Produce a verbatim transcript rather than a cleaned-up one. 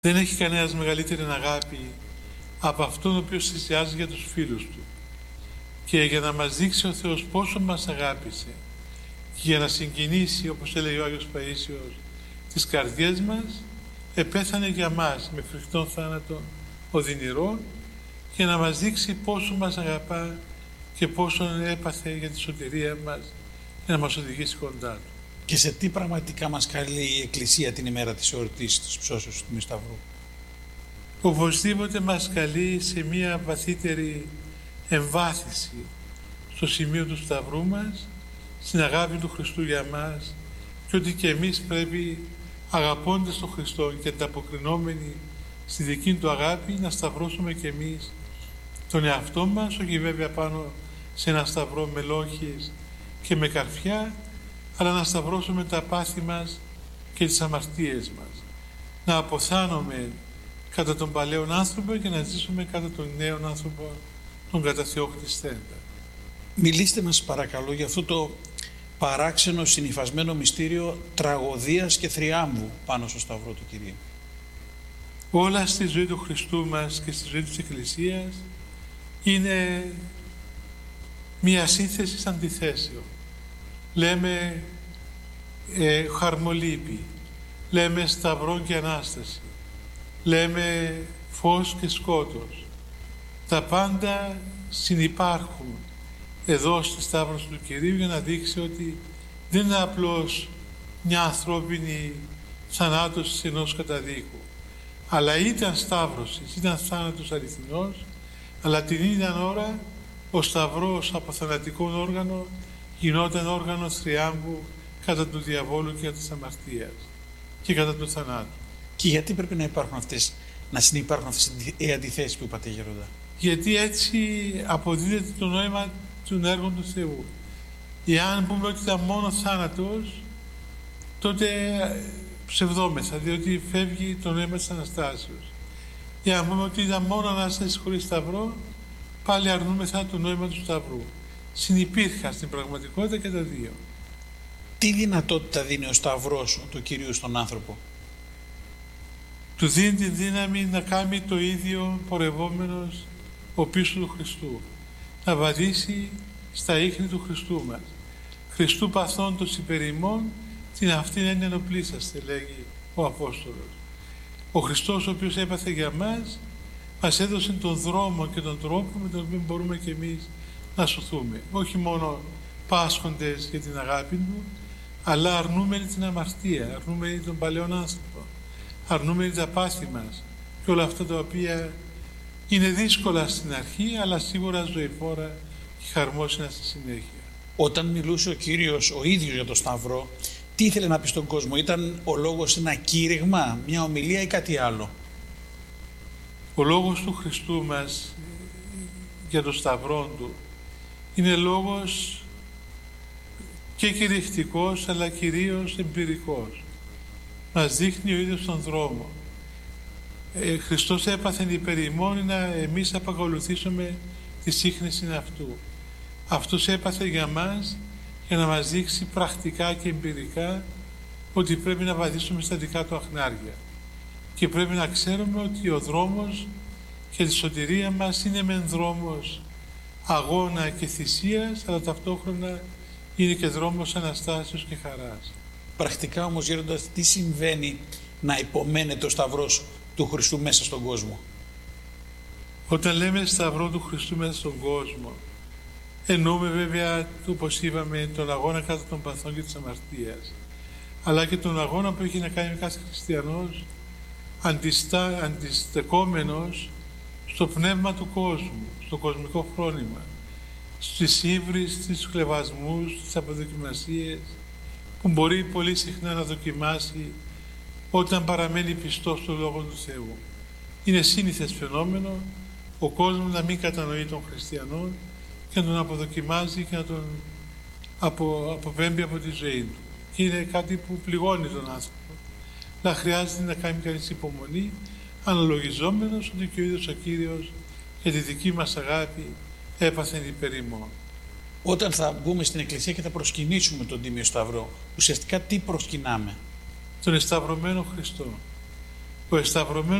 Δεν έχει κανένας μεγαλύτερη αγάπη από αυτόν ο οποίος θυσιάζει για τους φίλους του. Και για να μας δείξει ο Θεός πόσο μας αγάπησε και για να συγκινήσει, όπως έλεγε ο Άγιος Παΐσιος, τις καρδιές μας, επέθανε για μας με φρικτόν θάνατο οδυνηρό, για να μας δείξει πόσο μας αγαπά και πόσο έπαθε για τη σωτηρία μας, για να μας οδηγήσει κοντά του. Και σε τι πραγματικά μας καλεί η Εκκλησία την ημέρα της εορτής της ψώσεως του Τιμίου Σταυρού? Οπωσδήποτε μας καλεί σε μία βαθύτερη εμβάθυνση στο σημείο του Σταυρού μας, στην αγάπη του Χριστού για μας, και ότι και εμείς πρέπει, αγαπώντας τον Χριστό και ανταποκρινόμενοι στη δική του αγάπη, να σταυρώσουμε και εμείς τον εαυτό μας, όχι βέβαια πάνω σε ένα σταυρό με λόγχες και με καρφιά, αλλά να σταυρώσουμε τα πάθη μας και τις αμαρτίες μας. Να αποθάνουμε κατά τον παλαιόν άνθρωπο και να ζήσουμε κατά τον νέον άνθρωπο, τον κατά Θεό Χριστέντα. Μιλήστε μας παρακαλώ για αυτό το παράξενο συνυφασμένο μυστήριο τραγωδίας και θριάμβου πάνω στο Σταυρό του Κυρίου. Όλα στη ζωή του Χριστού μας και στη ζωή της Εκκλησίας είναι μια σύνθεση αντιθέσεων. Λέμε ε, χαρμολύπη, λέμε σταυρό και Ανάσταση, λέμε φως και σκότος. Τα πάντα συνυπάρχουν εδώ στη Σταύρωση του Κυρίου για να δείξει ότι δεν είναι απλώς μια ανθρώπινη θανάτωση ενός καταδίκου, αλλά ήταν σταύρωση, ήταν θάνατος αληθινός, αλλά την ίδια ώρα ο σταυρός από θανατικό όργανο γινόταν όργανο θριάμβου κατά του διαβόλου και κατά της αμαρτίας και κατά του θανάτου. Και γιατί πρέπει να υπάρχουν αυτές, να συνυπάρχουν αυτές οι αντιθέσεις που είπατε, Γέροντα? Γιατί έτσι αποδίδεται το νόημα των έργων του Θεού. Εάν πούμε ότι ήταν μόνο θάνατος, τότε ψευδόμεθα, διότι φεύγει το νόημα της Αναστάσεως. Εάν πούμε ότι ήταν μόνο Ανάσταση χωρίς σταυρό, πάλι αρνούμεθα το νόημα του σταυρού. Συνυπήρχαν στην πραγματικότητα και τα δύο. Τι δυνατότητα δίνει ο σταυρός του Κυρίου στον άνθρωπο? Του δίνει τη δύναμη να κάνει το ίδιο πορευόμενος ο πίσω του Χριστού. Να βαδίσει στα ίχνη του Χριστού μας. Χριστού παθόντος υπερ ημών, την αυτήν εν ενοπλήσαστε, λέγει ο Απόστολος. Ο Χριστός, ο οποίος έπαθε για μας, μας έδωσε τον δρόμο και τον τρόπο με τον οποίο μπορούμε και εμείς να σωθούμε. Όχι μόνο πάσχοντες για την αγάπη του, αλλά αρνούμενοι την αμαρτία, αρνούμενοι τον παλαιόν άνθρωπο, αρνούμενοι τα πάθη μας και όλα αυτά τα οποία είναι δύσκολα στην αρχή, αλλά σίγουρα ζωηφόρα και χαρμόσυνα στη συνέχεια. Όταν μιλούσε ο Κύριος ο ίδιος για το Σταυρό, τι ήθελε να πει στον κόσμο? Ήταν ο λόγος ένα κήρυγμα, μια ομιλία ή κάτι άλλο? Ο λόγος του Χριστού μας για το Σταυρό του είναι λόγος και κηρυχτικός, αλλά κυρίως εμπειρικός. Μας δείχνει ο ίδιος τον δρόμο. Ε, Χριστός έπαθε υπερ ημών να εμείς απακολουθήσουμε τη σύχνηση αυτού. Αυτός έπαθε για μας για να μας δείξει πρακτικά και εμπειρικά ότι πρέπει να βαδίσουμε στα δικά του αχνάρια. Και πρέπει να ξέρουμε ότι ο δρόμος και τη σωτηρία μας είναι μεν δρόμος αγώνα και θυσίας, αλλά ταυτόχρονα είναι και δρόμος Αναστάσεως και χαράς. Πρακτικά όμως, Γέροντα, τι συμβαίνει να υπομένεται ο Σταυρός του Χριστού μέσα στον κόσμο? Όταν λέμε Σταυρό του Χριστού μέσα στον κόσμο, εννοούμε βέβαια, όπως είπαμε, τον αγώνα κατά των παθών και της αμαρτίας, αλλά και τον αγώνα που έχει να κάνει κάθε χριστιανός αντιστα... αντιστεκόμενος στο πνεύμα του κόσμου, στο κοσμικό φρόνημα, στις ύβρις, στις χλευασμούς, στις αποδοκιμασίες που μπορεί πολύ συχνά να δοκιμάσει όταν παραμένει πιστός στο Λόγο του Θεού. Είναι σύνηθες φαινόμενο ο κόσμος να μην κατανοεί τον χριστιανό και να τον αποδοκιμάζει και να τον απο, αποπέμπει από τη ζωή του. Και είναι κάτι που πληγώνει τον άνθρωπο. Να χρειάζεται να κάνει κανείς υπομονή, αναλογιζόμενος ότι και ο ίδιος ο Κύριος για τη δική μας αγάπη έπαθεν υπερ ημών. Όταν θα μπούμε στην Εκκλησία και θα προσκυνήσουμε τον Τίμιο Σταυρό, ουσιαστικά τι προσκυνάμε? Τον εσταυρωμένο Χριστό. Ο εσταυρωμένος